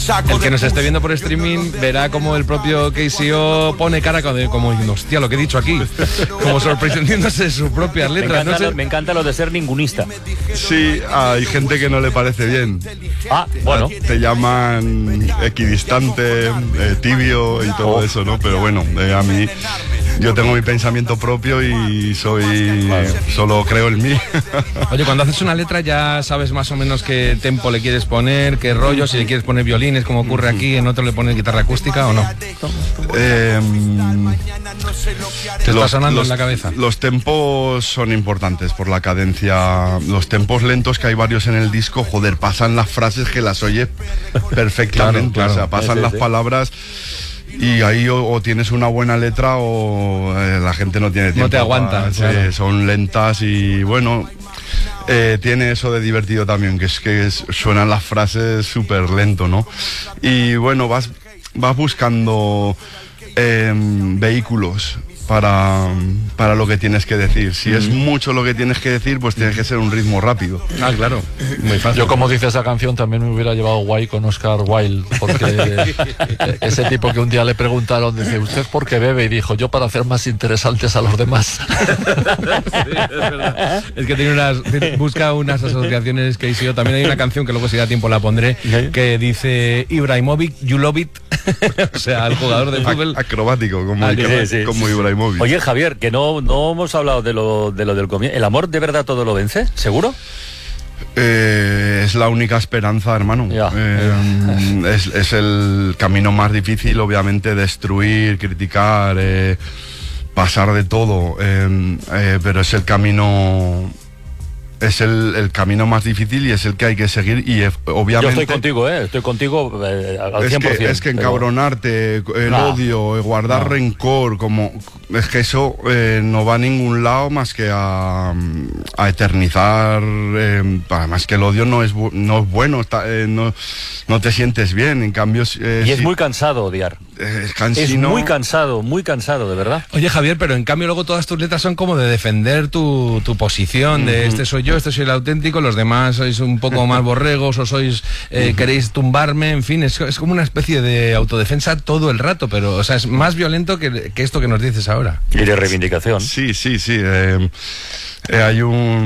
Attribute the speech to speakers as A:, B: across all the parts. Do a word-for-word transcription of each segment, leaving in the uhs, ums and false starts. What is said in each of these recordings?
A: El que nos esté viendo por streaming verá como el propio K C O pone cara como, como diciendo, hostia, lo que he dicho aquí, como sorprendiéndose de sus propias letras.
B: Me encanta,
A: no sé.
B: lo, me encanta lo de ser ningunista.
C: Sí, hay gente que no le parece bien.
B: Ah, bueno.
C: Te llaman equidistante, eh, tibio y todo oh. eso, ¿no? Pero bueno, eh, a mí, yo tengo mi pensamiento propio y soy, vale. solo creo en mí.
A: Oye, cuando haces una letra ya sabes más o menos qué tempo le quieres poner, qué rollo, si le quieres poner violines, como ocurre aquí, en otro le pones guitarra acústica o no.
C: Eh,
A: ¿Te
C: los,
A: está sonando
C: los,
A: en la cabeza?
C: Los tempos son importantes por la cadencia. Los tempos lentos, que hay varios en el disco, joder, pasan las frases que las oyes perfectamente. Claro, claro. O sea, pasan sí, las sí. palabras. Y ahí o, o tienes una buena letra o eh, la gente no tiene tiempo.
A: No te aguanta.
C: Para,
A: claro.
C: sí, son lentas y bueno, eh, tiene eso de divertido también, que es que es, suenan las frases súper lento, ¿no? Y bueno, vas, vas buscando eh, vehículos para, para lo que tienes que decir. Si mm. es mucho lo que tienes que decir, pues tienes que ser un ritmo rápido.
A: Ah, claro.
D: Muy fácil. Yo, como dice esa canción, también me hubiera llevado guay con Oscar Wilde, porque ese tipo que un día le preguntaron, dice, ¿usted por qué bebe? Y dijo, yo para hacer más interesantes a los demás.
A: Sí, es verdad. Es que tiene unas, busca unas asociaciones que hizo. También hay una canción que luego, si da tiempo, la pondré, que dice Ibrahimovic, you love it. O sea, el jugador de fútbol.
C: Acrobático, como,
B: ah, sí, sí.
C: como Ibrahimovic.
B: Oye, Javier, que no, no hemos hablado de lo, de lo del comienzo. ¿El amor de verdad todo lo vence? ¿Seguro?
C: Eh, es la única esperanza, hermano. Eh, es, es el camino más difícil, obviamente, destruir, criticar, eh, pasar de todo, eh, eh, pero es el camino... Es el, el camino más difícil y es el que hay que seguir y eh, obviamente...
B: Yo estoy contigo, ¿eh? Estoy contigo eh, al cien por ciento.
C: Es que, es que encabronarte, el ah, odio, guardar no. rencor, como... Es que eso eh, no va a ningún lado más que a, a eternizar... Eh, además que el odio no es, no es bueno, está, eh, no, no te sientes bien, en cambio... Eh,
B: y es
C: si,
B: muy cansado odiar.
C: Es cansino.
B: Es muy cansado, muy cansado, de verdad.
A: Oye, Javier, pero en cambio luego todas tus letras son como de defender tu, tu posición, de uh-huh. este soy yo, este soy el auténtico, los demás sois un poco más borregos o sois eh, uh-huh. queréis tumbarme, en fin, es, es como una especie de autodefensa todo el rato, pero o sea, es más violento que, que esto que nos dices ahora.
B: Y de reivindicación.
C: Sí, sí, sí. Eh, eh, hay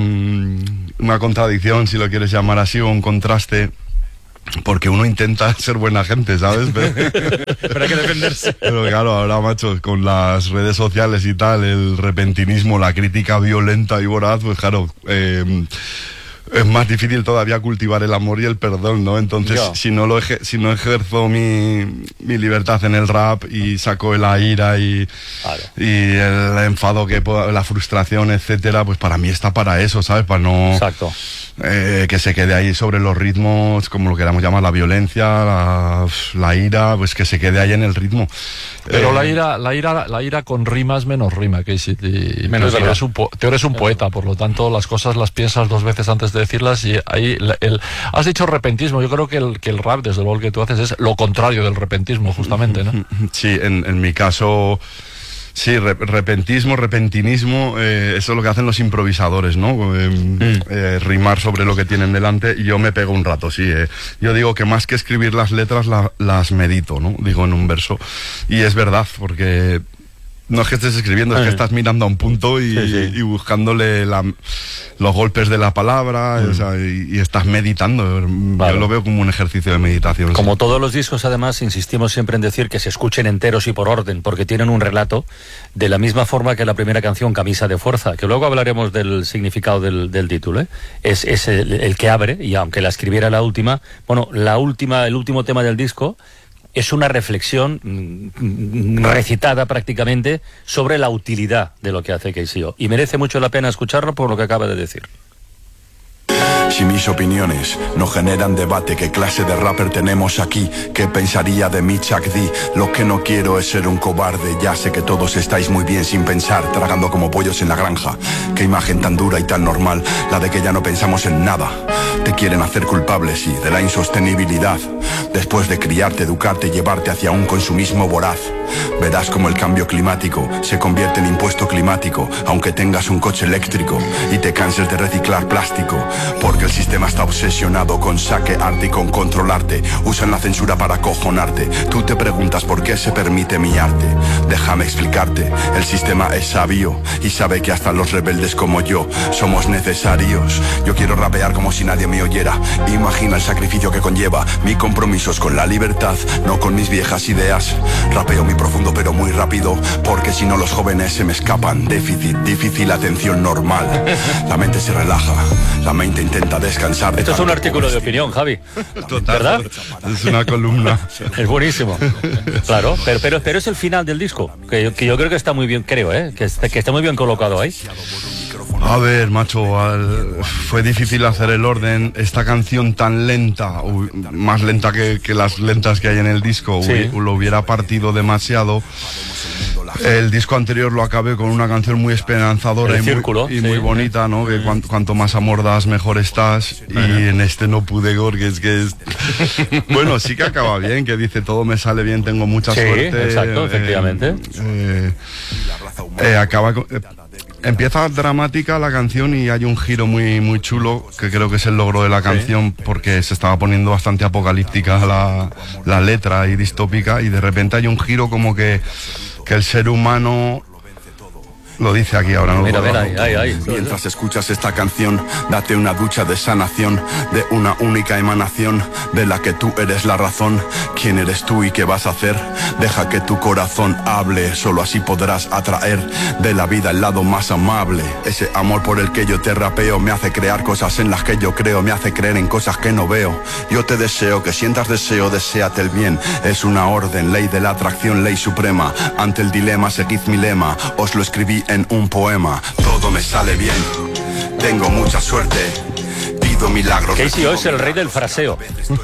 C: un, una contradicción, si lo quieres llamar así, o un contraste. Porque uno intenta ser buena gente, ¿sabes? Pero,
A: pero hay que defenderse.
C: Pero claro, ahora, macho, con las redes sociales y tal, el repentinismo, la crítica violenta y voraz, pues claro, eh, es más difícil todavía cultivar el amor y el perdón, ¿no? Entonces, Yo. si no lo eje, si no ejerzo mi, mi libertad en el rap y saco la ira y, claro. y el enfado, que la frustración, etcétera, pues para mí está para eso, ¿sabes? Para no...
B: Exacto.
C: Eh, que se quede ahí sobre los ritmos, como lo queramos llamar, la violencia, la, la ira, pues que se quede ahí en el ritmo.
D: Pero
C: eh,
D: la ira, la ira, la ira con rimas menos rima, que si te,
A: menos
D: tú, eres un po, tú eres un poeta, por lo tanto las cosas las piensas dos veces antes de decirlas y ahí el, el, has dicho repentismo. Yo creo que el, que el rap, desde luego, el que tú haces es lo contrario del repentismo, justamente, ¿no?
C: Sí, en, en mi caso. Sí, re repentismo, repentinismo, eh, eso es lo que hacen los improvisadores, ¿no? Eh, mm. eh, rimar sobre lo que tienen delante, y yo me pego un rato, sí. Eh. Yo digo que más que escribir las letras, la, las medito, ¿no? Digo en un verso. Y es verdad, porque no es que estés escribiendo, es que estás mirando a un punto y, sí, sí. y buscándole la, los golpes de la palabra, mm. o sea, y, y estás meditando. Vale. Yo lo veo como un ejercicio de meditación.
B: Como
C: sí.
B: todos los discos, además, insistimos siempre en decir que se escuchen enteros y por orden, porque tienen un relato de la misma forma que la primera canción, Camisa de Fuerza, que luego hablaremos del significado del, del título, ¿eh? Es, es el, el que abre, y aunque la escribiera la última, bueno, la última, el último tema del disco es una reflexión mm, recitada prácticamente sobre la utilidad de lo que hace K C O. Y merece mucho la pena escucharlo por lo que acaba de decir.
E: Si mis opiniones no generan debate, ¿qué clase de rapper tenemos aquí? ¿Qué pensaría de mí Chuck D? Lo que no quiero es ser un cobarde. Ya sé que todos estáis muy bien sin pensar, tragando como pollos en la granja. Qué imagen tan dura y tan normal, la de que ya no pensamos en nada. Te quieren hacer culpable, sí, de la insostenibilidad. Después de criarte, educarte y llevarte hacia un consumismo voraz. Verás como el cambio climático se convierte en impuesto climático, aunque tengas un coche eléctrico y te canses de reciclar plástico, porque el sistema está obsesionado con saquearte y con controlarte. Usan la censura para acojonarte. Tú te preguntas por qué se permite mi arte. Déjame explicarte, el sistema es sabio y sabe que hasta los rebeldes como yo somos necesarios. Yo quiero rapear como si nadie me oyera. Imagina el sacrificio que conlleva. Mi compromiso es con la libertad, no con mis viejas ideas. Rapeo muy profundo pero muy rápido, porque si no los jóvenes se me escapan. Déficit, difícil atención normal. La mente se relaja, la mente intenta descansar de
B: Esto es un
E: tanto
B: artículo de opinión, Javi.
C: Total,
B: ¿Verdad?
C: Es una columna.
B: Es buenísimo. Claro, pero, pero, pero es el final del disco, que yo, que yo creo que está muy bien, creo, ¿eh? que, está, que está muy bien colocado ahí.
C: A ver, macho, al- fue difícil hacer el orden. Esta canción tan lenta, u- más lenta que, que las lentas que hay en el disco,
B: Sí.
C: hubi- lo hubiera partido demasiado. El disco anterior lo acabé con una canción muy esperanzadora
B: El
C: y, muy,
B: Círculo,
C: y
B: sí.
C: muy bonita, ¿no? Que cuan- cuanto más amor das, mejor estás. Y en este no pude, porque es que es... Bueno, sí que acaba bien, que dice todo me sale bien, tengo mucha
B: Sí,
C: suerte.
B: exacto,
C: eh,
B: efectivamente.
C: eh, eh, acaba con- eh, Empieza dramática la canción y hay un giro muy muy chulo que creo que es el logro de la canción, porque se estaba poniendo bastante apocalíptica la, la letra y distópica, y de repente hay un giro como que, que el ser humano lo dice aquí ahora, ¿no?
B: Mira, mira, ahí, ahí, ahí.
E: Mientras escuchas esta canción, date una ducha de sanación, de una única emanación, de la que tú eres la razón. ¿Quién eres tú y qué vas a hacer? Deja que tu corazón hable, solo así podrás atraer de la vida el lado más amable. Ese amor por el que yo te rapeo me hace crear cosas en las que yo creo, me hace creer en cosas que no veo. Yo te deseo que sientas deseo, deséate el bien. Es una orden, ley de la atracción, ley suprema. Ante el dilema, seguid mi lema. Os lo escribí en un poema. Todo me sale bien, tengo mucha suerte, pido milagros.
B: Casey O es el rey del fraseo.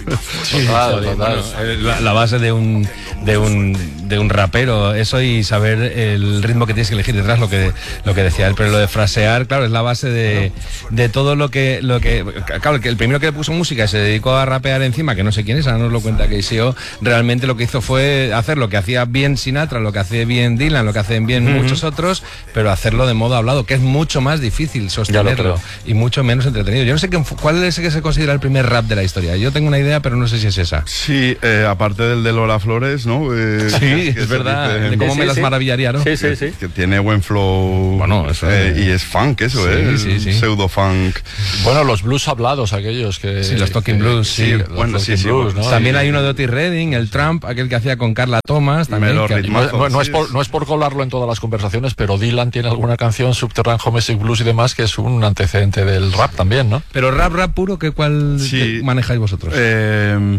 D: Total, total.
A: Bueno, eh, la, la base de un, de un de un rapero, eso, y saber el ritmo que tienes que elegir detrás, lo que lo que decía él, pero lo de frasear, claro, es la base de, de todo lo que lo que claro, que el primero que le puso música y se dedicó a rapear encima, que no sé quién es, ahora nos lo cuenta Casey O, realmente lo que hizo fue hacer lo que hacía bien Sinatra, lo que hace bien Dylan, lo que hacen bien uh-huh. muchos otros, pero hacerlo de modo hablado, que es mucho más difícil sostenerlo y mucho menos entretenido. Yo no sé qué, cuál es el que se considera el primer rap de la historia. Yo tengo una idea, pero no sé si es esa.
C: Sí, eh, aparte del de Lola Flores, ¿no? Eh,
A: Sí,
C: que
A: es
C: se
A: verdad,
C: dice-
A: de cómo
B: Sí,
A: me
B: sí,
A: las
B: sí.
A: maravillaría, ¿no?
B: Sí, sí,
C: que,
B: sí.
C: que tiene buen flow.
A: Bueno, eso
C: eh,
A: es-
C: y es funk, eso,
A: Sí,
C: ¿eh?
A: sí, sí.
C: Pseudo funk.
D: Bueno, los blues hablados, aquellos que...
A: Sí, los Talking
D: que-
A: Blues, sí.
D: los
C: Bueno, sí,
D: Talking
C: sí,
D: Blues, ¿no?
A: También
D: Y-
A: hay uno de Otis Redding, el Trump, aquel que hacía con Carla Thomas. También,
C: Melo
A: que-
C: ritmo.
D: No, no es
C: Sí,
D: por,
C: es-
D: no es por colarlo en todas las conversaciones, pero Dylan tiene alguna canción, Subterranean Homesick Blues y demás, que es un antecedente del rap también, ¿no?
A: Pero rap, rap puro, ¿qué cuál
C: Sí.
A: qué manejáis vosotros?
C: Eh,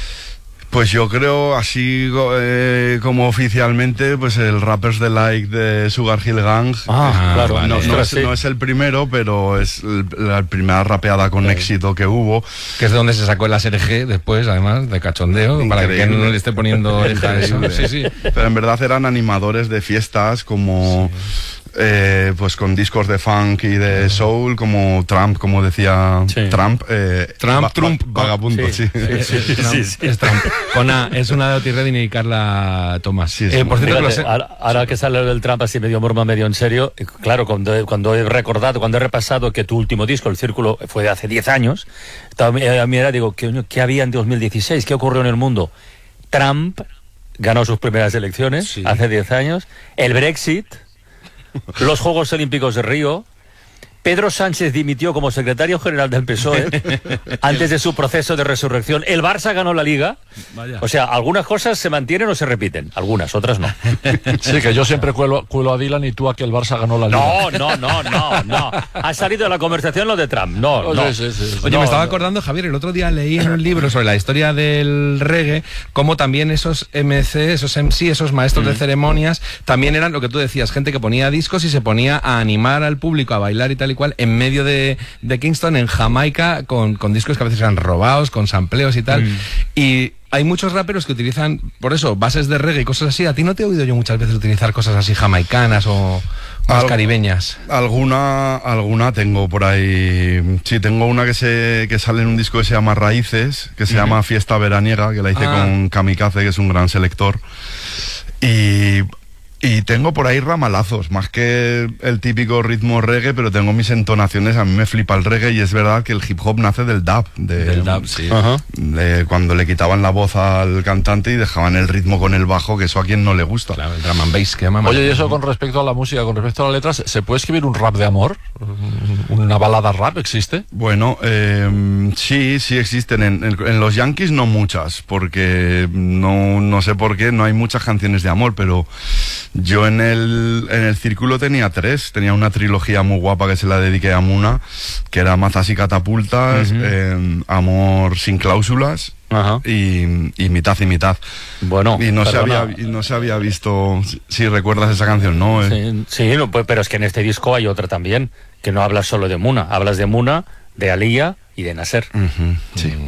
C: pues yo creo, así eh, como oficialmente, pues el Rappers Delight de Sugar Hill Gang.
B: Ah,
A: Ah,
B: claro.
A: vale.
C: No, no
B: Ostras,
C: es,
B: sí.
C: no es el primero, pero es el- la primera rapeada con éxito que hubo.
A: Que es de donde se sacó el láser G después, además, de cachondeo, para que
C: Increíble.
A: no le esté poniendo oreja a eso. Sí, sí.
C: Pero en verdad eran animadores de fiestas como... eh, pues con discos de funk y de soul, como Trump, como decía
B: Sí.
C: Trump. eh,
A: Trump,
C: va-
A: Trump,
C: va- vagabundo,
B: sí.
C: sí.
B: Sí,
A: Trump,
B: sí, sí.
A: Es Trump. Con A, es una de Otis Redding y Carla Thomas.
C: Sí, es
A: Eh,
C: muy-
A: por cierto, que lo
B: Fíjate,
A: sé-
B: ahora, ahora que sale del Trump así medio broma, medio en serio, y claro, cuando, he- cuando he recordado, cuando he repasado que tu último disco, El Círculo, fue de hace diez años, estaba, eh, a mí era, digo, ¿qué, ¿qué había en dos mil dieciséis? ¿Qué ocurrió en el mundo? Trump ganó sus primeras elecciones
A: Sí.
B: hace diez años, el Brexit, los Juegos Olímpicos de Río, Pedro Sánchez dimitió como secretario general del P S O E antes de su proceso de resurrección. El Barça ganó la Liga.
A: Vaya.
B: O sea, algunas cosas se mantienen o se repiten. Algunas, otras no.
D: Sí, que yo siempre cuelo, cuelo a Dylan y tú a que el Barça ganó la Liga.
B: No, no, no, no, no. Ha salido de la conversación lo de Trump. No, no.
D: Sí, sí, sí, sí.
A: Oye,
B: No,
A: me estaba
B: no.
A: acordando, Javier, el otro día leí en un libro sobre la historia del reggae, cómo también esos M C, esos M C, esos maestros de ceremonias, también eran lo que tú decías, gente que ponía discos y se ponía a animar al público a bailar y tal y cual en medio de, de Kingston, en Jamaica, con, con discos que a veces eran robados, con sampleos y tal. Y hay muchos raperos que utilizan, por eso, bases de reggae y cosas así. A ti no te he oído yo muchas veces utilizar cosas así jamaicanas o más
C: Al-
A: caribeñas.
C: Alguna, alguna tengo por ahí. Sí, tengo una que se que sale en un disco que se llama Raíces, que se uh-huh. llama Fiesta Veraniega, que la hice
A: Ah.
C: con Kamikaze, que es un gran selector. Y, y tengo por ahí ramalazos, más que el típico ritmo reggae, pero tengo mis entonaciones. A mí me flipa el reggae y es verdad que el hip hop nace del dub. De,
A: Del dub, sí.
B: Ajá.
C: de cuando le quitaban la voz al cantante y dejaban el ritmo con el bajo, que eso a quien no le gusta.
A: Claro, el drum and bass que llaman.
D: Oye, y eso con respecto a la música, con respecto a las letras, ¿se puede escribir un rap de amor? ¿Una balada rap existe?
C: Bueno, eh, sí, sí existen. En, en, en los Yankees no muchas, porque no, no sé por qué, no hay muchas canciones de amor, pero yo en el, en el círculo tenía tres. Tenía una trilogía muy guapa que se la dediqué a Muna, que era Mazas y Catapultas, uh-huh. eh, Amor sin cláusulas.
B: Ajá.
C: Y, y mitad y mitad.
B: Bueno,
C: y no, se
B: perdona.
C: había, y no se había visto. Si, si recuerdas esa canción, ¿no?
B: Sí, sí, no, pues, pero es que en este disco hay otra también, que no hablas solo de Muna, hablas de Muna, de Alía y de Nasser.
C: Uh-huh, sí.